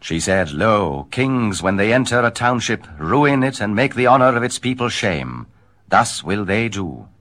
She said, Lo, kings, when they enter a township, ruin it and make the honor of its people shame. Thus will they do.